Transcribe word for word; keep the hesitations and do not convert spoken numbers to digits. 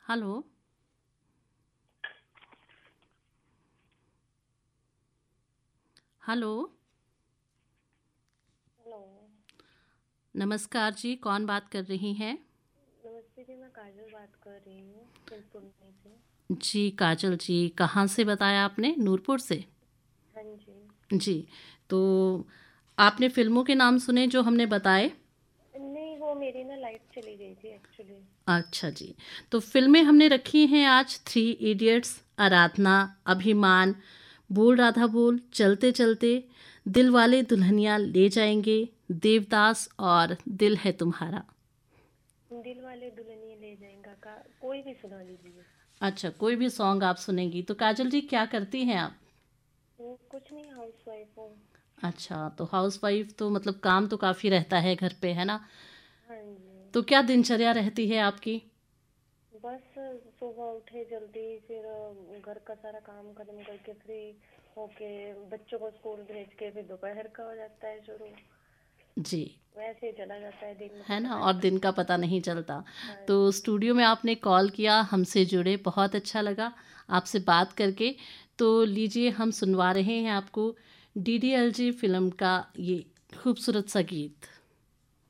Hello. Hello. Hello. नमस्कार जी, कौन बात कर रही हैं? नमस्ते जी, मैं काजल बात कर रही हूँ चिंतपूर्णी से। जी काजल जी, कहाँ से बताया आपने? नूरपुर से? हाँ जी। जी। तो आपने फिल्मों के नाम सुने जो हमने बताए? नहीं, वो मेरी ना लाइट चली गई थी एक्चुअली। अच्छा जी। तो फिल्में हमने रखी हैं आज थ्री इडियट्स, आराधना, अभिमान, बोल राधा बोल, चलते चलते, दिल वाले दुल्हनिया ले जाएंगे, देवदास और दिल है तुम्हारा। दिल वाले दुल्हनिया ले जाएगा का कोई भी सुना लीजिए। अच्छा, कोई भी सॉन्ग आप सुनेंगी। तो काजल जी क्या करती हैं आप? वो कुछ नहीं, हाउस वाइफ हूँ। अच्छा, तो हाउसवाइफ तो मतलब काम तो काफ़ी रहता है घर पे, है ना? हाँ जी। तो क्या दिनचर्या रहती है आपकी? बस सुबह उठे जल्दी, फिर अ, घर का सारा काम खत्म करके फ्री होके बच्चों को स्कूल भेज के फिर दोपहर का हो जाता है शुरू। जी। वैसे ही चला जाता है दिन, है मतलब ना, पता और नहीं दिन का लगता। पता नहीं चलता। हाँ तो जी। स्टूडियो में आपने कॉल किया, हमसे जुड़े, बहुत अच्छा लगा आपसे बात करके। तो लीजिए, हम सुनवा रहे हैं आपको D D L G film का ये खूबसूरत सा गीत।